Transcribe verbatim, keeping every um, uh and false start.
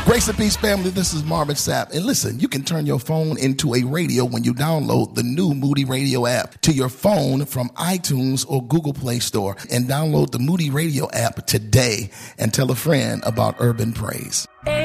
Grace and peace, family. This is Marvin Sapp. And listen, you can turn your phone into a radio when you download the new Moody Radio app to your phone from iTunes or Google Play Store. And download the Moody Radio app today and tell a friend about Urban Praise.